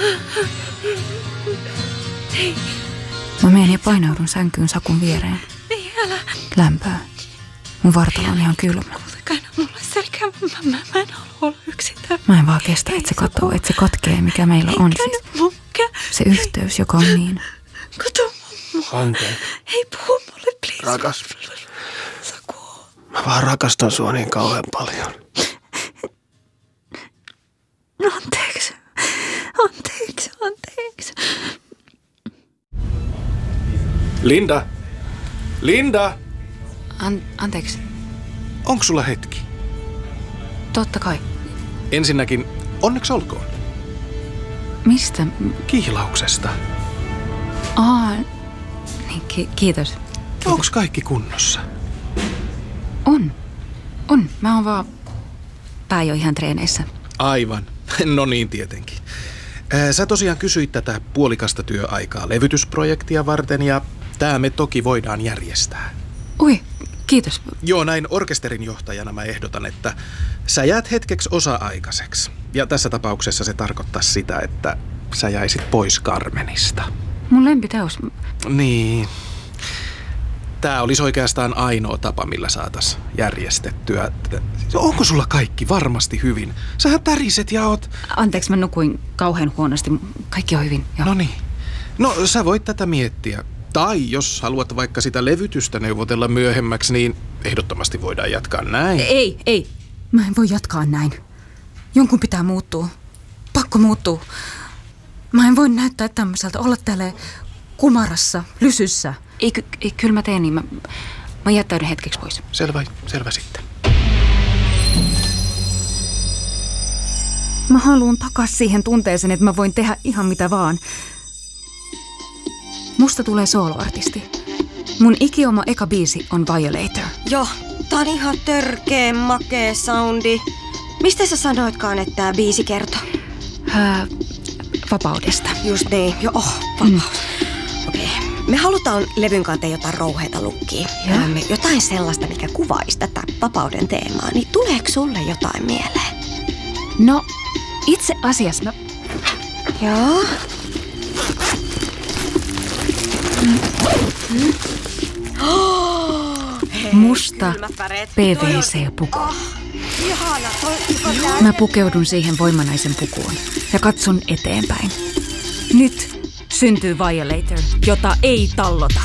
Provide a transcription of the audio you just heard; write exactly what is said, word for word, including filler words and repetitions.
Ei. Mä menen ja painaudun sänkyyn Sakun viereen. Ei, älä. Lämpöä. Mun vartalo on ihan kylmä. Kuitenkaan mulla selkää. Mä, mä, mä en halua olla yksin täällä. Mä en vaan kestä, että se katoo, että se katkee, mikä meillä on siis. Se yhteys, joka on niin. Kato mummo. Anteeksi. Hei, puhu mulle, please. Rakas. Saku. Mä vaan rakastan sua niin kauhean paljon. Anteeksi. Anteeksi, anteeksi. Linda! Linda! An- anteeksi. Onko sulla hetki? Totta kai. Ensinnäkin, onneksi olkoon. Mistä? Kihlauksesta. Aa, niin, ki- kiitos. Onko kaikki kunnossa? On. On. Mä oon vaan pää jo ihan treeneissä. Aivan. No niin, tietenkin. Ää, sä tosiaan kysyit tätä puolikasta työaikaa levytysprojektia varten ja tää me toki voidaan järjestää. Ui, kiitos. Joo, näin orkesterin johtajana mä ehdotan, että sä jäät hetkeksi osa-aikaiseksi. Ja tässä tapauksessa se tarkoittaa sitä, että sä jäisit pois Carmenista. Mun lempiteos. Niin. Tää olisi oikeastaan ainoa tapa, millä saatas järjestettyä. Onko sulla kaikki varmasti hyvin? Sähän täriset ja oot... Anteeksi, mä nukuin kauhean huonosti. Kaikki on hyvin. No niin. No, sä voit tätä miettiä. Tai jos haluat vaikka sitä levytystä neuvotella myöhemmäksi, niin ehdottomasti voidaan jatkaa näin. Ei, ei. Mä en voi jatkaa näin. Jonkun pitää muuttua. Pakko muuttua. Mä en voi näyttää tämmöiseltä, olla täällä kumarassa, lysyssä. Ei, ky- ei kyllä mä teen niin. Mä, mä jättäydyn hetkeksi pois. Selvä, selvä sitten. Mä haluun takas siihen tunteeseen, että mä voin tehdä ihan mitä vaan. Musta tulee sooloartisti. Mun ikioma eka biisi on Violator. Joo, tää on ihan törkeen makee soundi. Mistä sä sanoitkaan, että tää biisi kertoo? Ää, vapaudesta. Just niin, joo, oh, vapaus. Mm. Okei, okay. Me halutaan levyn kanteen jotain rouheita lukkia. Ähm, jotain sellaista, mikä kuvaisi tätä vapauden teemaa. Niin tuleeko sulle jotain mieleen? No, itse asiassa mä... Joo. Mm. Oh, hei, musta P V C-puku. Oh, ihana, toi, mä pukeudun siihen voimanaisen pukuun ja katson eteenpäin. Nyt syntyy Violator, jota ei tallota.